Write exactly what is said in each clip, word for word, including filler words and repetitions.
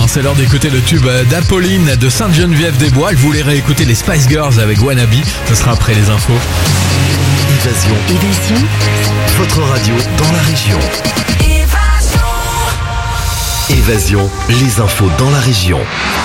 c'est l'heure d'écouter le tube d'Apolline de Sainte-Geneviève-des-Bois. Elle voulait réécouter les Spice Girls avec Wannabe. Ce sera après les infos. Évasion. Évasion. Votre radio dans la région. Évasion. Évasion, les infos dans la région.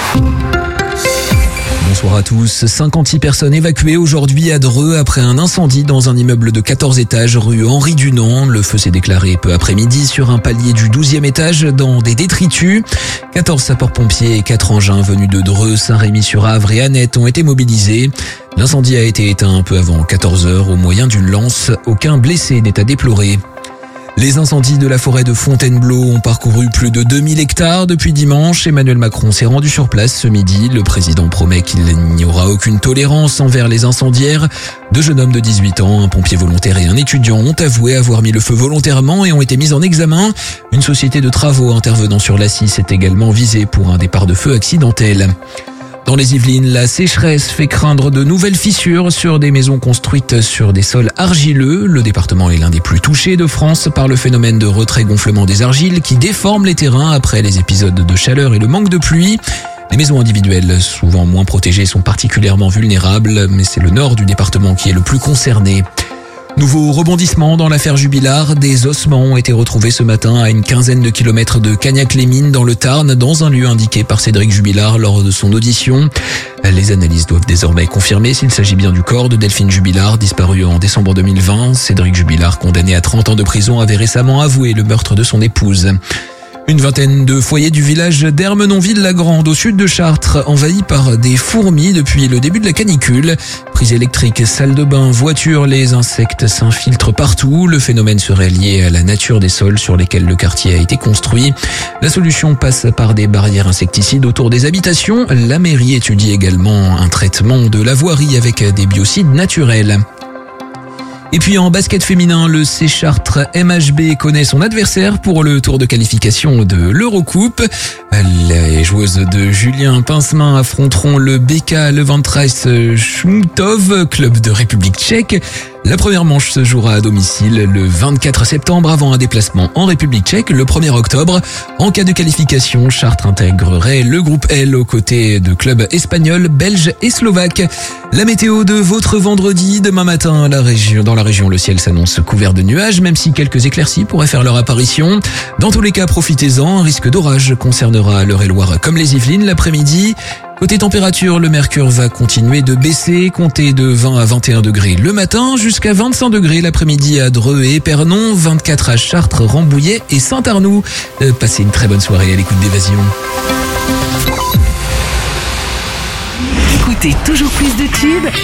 Bonsoir à tous. cinquante-six personnes évacuées aujourd'hui à Dreux après un incendie dans un immeuble de quatorze étages rue Henri Dunant. Le feu s'est déclaré peu après-midi sur un palier du douzième étage dans des détritus. quatorze sapeurs-pompiers et quatre engins venus de Dreux, Saint-Rémy-sur-Avre et Annette ont été mobilisés. L'incendie a été éteint un peu avant quatorze heures au moyen d'une lance. Aucun blessé n'est à déplorer. Les incendies de la forêt de Fontainebleau ont parcouru plus de deux mille hectares depuis dimanche. Emmanuel Macron s'est rendu sur place ce midi. Le président promet qu'il n'y aura aucune tolérance envers les incendiaires. Deux jeunes hommes de dix-huit ans, un pompier volontaire et un étudiant ont avoué avoir mis le feu volontairement et ont été mis en examen. Une société de travaux intervenant sur l'A six est également visée pour un départ de feu accidentel. Dans les Yvelines, la sécheresse fait craindre de nouvelles fissures sur des maisons construites sur des sols argileux. Le département est l'un des plus touchés de France par le phénomène de retrait-gonflement des argiles qui déforme les terrains après les épisodes de chaleur et le manque de pluie. Les maisons individuelles, souvent moins protégées, sont particulièrement vulnérables, mais c'est le nord du département qui est le plus concerné. Nouveau rebondissement dans l'affaire Jubilard. Des ossements ont été retrouvés ce matin à une quinzaine de kilomètres de Cagnac-les-Mines dans le Tarn, dans un lieu indiqué par Cédric Jubilard lors de son audition. Les analyses doivent désormais confirmer s'il s'agit bien du corps de Delphine Jubilard, disparue en décembre deux mille vingt. Cédric Jubilard, condamné à trente ans de prison, avait récemment avoué le meurtre de son épouse. Une vingtaine de foyers du village d'Ermenonville-la-Grande, au sud de Chartres, envahis par des fourmis depuis le début de la canicule. Prise électrique, salle de bain, voiture, les insectes s'infiltrent partout. Le phénomène serait lié à la nature des sols sur lesquels le quartier a été construit. La solution passe par des barrières insecticides autour des habitations. La mairie étudie également un traitement de la voirie avec des biocides naturels. Et puis en basket féminin, le C Chartres M H B connaît son adversaire pour le tour de qualification de l'Eurocoupe. Les joueuses de Julien Pincemain affronteront le B K Levantrice Chomutov, club de République tchèque. La première manche se jouera à domicile le vingt-quatre septembre avant un déplacement en République tchèque le premier octobre. En cas de qualification, Chartres intégrerait le groupe L aux côtés de clubs espagnols, belges et slovaques. La météo de votre vendredi, demain matin, la région, dans la région, le ciel s'annonce couvert de nuages, même si quelques éclaircies pourraient faire leur apparition. Dans tous les cas, profitez-en, un risque d'orage concernera l'Eure-et-Loire comme les Yvelines l'après-midi. Côté température, le mercure va continuer de baisser, compter de vingt à vingt et un degrés le matin, jusqu'à vingt-cinq degrés l'après-midi à Dreux et Épernon, vingt-quatre à Chartres, Rambouillet et Saint-Arnoux. Euh, passez une très bonne soirée à l'écoute d'Évasion. Écoutez toujours plus de tubes